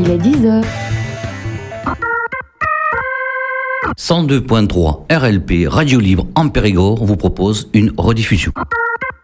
Il est 10h. 102.3 RLP Radio Libre en Périgord vous propose une rediffusion.